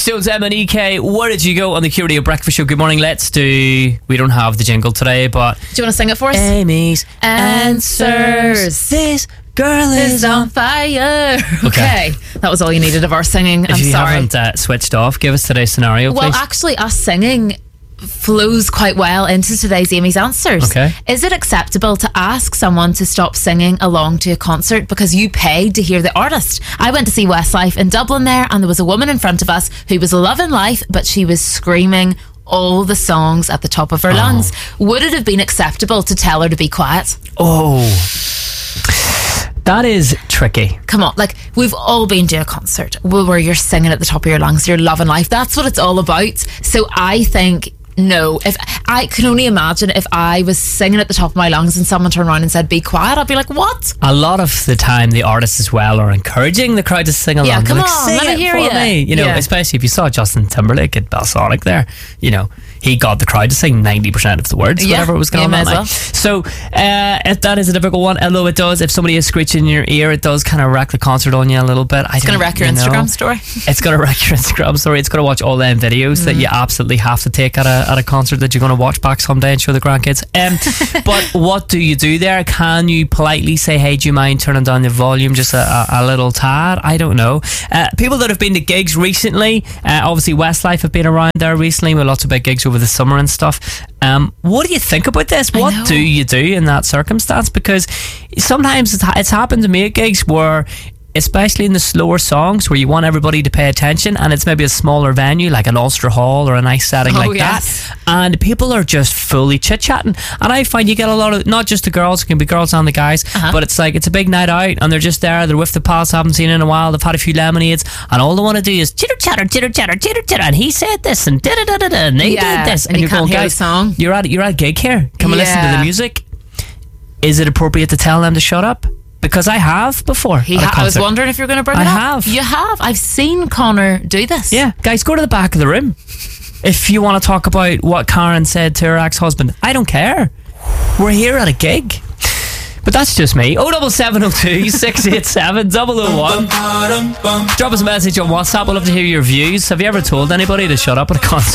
Alex Jones, Emma and EK, where did you go on the Q Radio Breakfast Show? Good morning, we don't have the jingle today, but... Do you want to sing it for us? Amy's Answers. This girl is on fire. Okay. That was all you needed of our singing. If I'm you sorry. haven't switched off, give us today's scenario, Well, please. actually, us singing flows quite well into today's Amy's Answers. Okay. Is it acceptable to ask someone to stop singing along to a concert because you paid to hear the artist? I went to see Westlife in Dublin there, and there was a woman in front of us who was loving life, but she was screaming all the songs at the top of her lungs. Would it have been acceptable to tell her to be quiet? Oh, that is tricky. Come on, like, we've all been to a concert where you're singing at the top of your lungs, you're loving life. That's what it's all about. So I think, no, if I can only imagine if I was singing at the top of my lungs and someone turned around and said, be quiet, I'd be like, what? A lot of the time, the artists as well are encouraging the crowd to sing along. Yeah, come They're like, on, sing let me it hear for you. me. You know, Yeah. especially if you saw Justin Timberlake at Belsonic there, you know, he got the crowd to sing 90% of the words, Yeah, whatever was going on may that as night. well. So that is a difficult one, although it does, if somebody is screeching in your ear, it does kind of wreck the concert on you a little bit. It's going to wreck your Instagram story. It's going to wreck your Instagram story. It's going to watch all them videos that you absolutely have to take at a concert that you're going to watch back someday and show the grandkids. But what do you do there? Can you politely say, hey, do you mind turning down the volume just a little tad? I don't know. People that have been to gigs recently, obviously Westlife have been around there recently with lots of big gigs over the summer and stuff. What do you think about this? What do you do in that circumstance? Because sometimes it's happened to me at gigs where, especially in the slower songs where you want everybody to pay attention, and it's maybe a smaller venue like an Ulster Hall or a nice setting like that, and people are just fully chit-chatting, and I find you get a lot of, not just the girls, it can be girls and the guys, but it's like, it's a big night out and they're just there, they're with the pals, haven't seen in a while, they've had a few lemonades, and all they want to do is chitter-chatter, chitter-chatter, chitter-chatter, and he said this and da-da-da-da-da, and they did this, and you you're can't going, hear guys, the song. you're at a gig here, come and listen to the music. Is it appropriate to tell them to shut up? Because I have before. I was wondering if you're going to bring it up. I have. You have. I've seen Connor do this. Yeah, guys, go to the back of the room if you want to talk about what Karen said to her ex-husband. I don't care. We're here at a gig. But that's just me. 07702 687 001. Drop us a message on WhatsApp. We'd love to hear your views. Have you ever told anybody to shut up at a concert?